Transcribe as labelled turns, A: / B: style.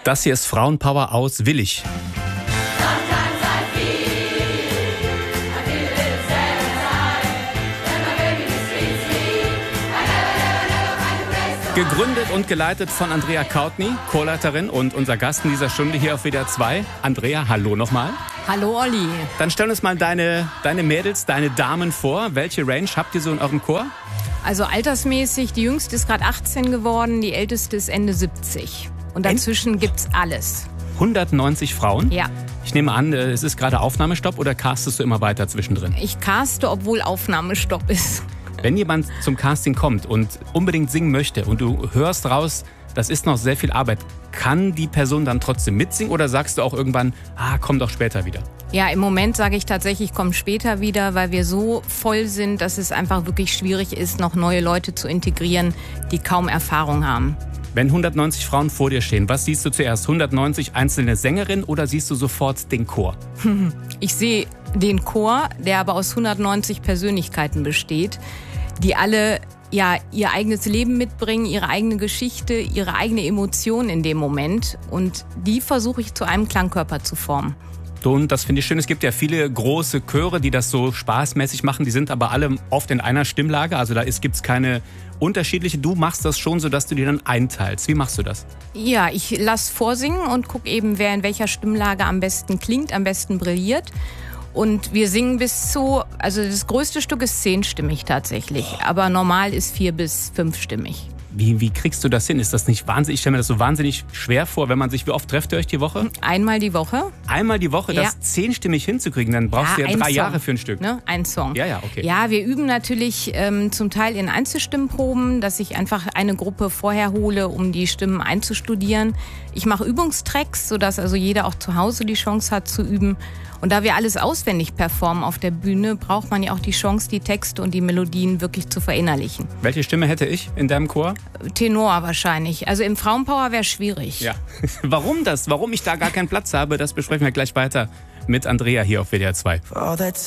A: Das hier ist Frauenpower aus Willich. Gegründet und geleitet von Andrea Kautny, Chorleiterin und unser Gast in dieser Stunde hier auf WDR 2. Andrea, hallo nochmal.
B: Hallo Olli.
A: Dann stell uns mal deine Mädels, deine Damen vor. Welche Range habt ihr so in eurem Chor?
B: Also altersmäßig, die jüngste ist gerade 18 geworden, die älteste ist Ende 70. Und dazwischen gibt's alles.
A: 190 Frauen?
B: Ja.
A: Ich nehme an, es ist gerade Aufnahmestopp oder castest du immer weiter zwischendrin?
B: Ich caste, obwohl Aufnahmestopp ist.
A: Wenn jemand zum Casting kommt und unbedingt singen möchte und du hörst raus, das ist noch sehr viel Arbeit, kann die Person dann trotzdem mitsingen oder sagst du auch irgendwann, komm doch später wieder?
B: Ja, im Moment sage ich tatsächlich, komm später wieder, weil wir so voll sind, dass es einfach wirklich schwierig ist, noch neue Leute zu integrieren, die kaum Erfahrung haben.
A: Wenn 190 Frauen vor dir stehen, was siehst du zuerst? 190 einzelne Sängerinnen oder siehst du sofort den Chor?
B: Ich sehe den Chor, der aber aus 190 Persönlichkeiten besteht, die alle ihr eigenes Leben mitbringen, ihre eigene Geschichte, ihre eigene Emotion in dem Moment. Und die versuche ich zu einem Klangkörper zu formen.
A: Und das finde ich schön. Es gibt ja viele große Chöre, die das so spaßmäßig machen. Die sind aber alle oft in einer Stimmlage. Also da gibt es keine unterschiedliche. Du machst das schon so, dass du dir dann einteilst. Wie machst du das? Ja,
B: ich lasse vorsingen und gucke eben, wer in welcher Stimmlage am besten klingt, am besten brilliert. Und wir singen also das größte Stück ist 10-stimmig tatsächlich. Aber normal ist 4- bis 5-stimmig.
A: Wie kriegst du das hin? Ist das nicht wahnsinnig? Ich stelle mir das so wahnsinnig schwer vor, wenn man sich, wie oft trefft ihr euch die Woche?
B: Einmal die Woche.
A: Einmal die Woche, das 10-stimmig hinzukriegen, dann brauchst du ja 3 Jahre für ein Stück.
B: Ne? Ein Song.
A: Ja, okay.
B: Ja, wir üben natürlich zum Teil in Einzelstimmenproben, dass ich einfach eine Gruppe vorher hole, um die Stimmen einzustudieren. Ich mache Übungstracks, sodass also jeder auch zu Hause die Chance hat zu üben. Und da wir alles auswendig performen auf der Bühne, braucht man ja auch die Chance, die Texte und die Melodien wirklich zu verinnerlichen.
A: Welche Stimme hätte ich in deinem Chor?
B: Tenor wahrscheinlich. Also im Frauenpower wäre schwierig.
A: Ja. Warum das? Warum ich da gar keinen Platz habe, das besprechen wir gleich weiter mit Andrea hier auf WDR 2.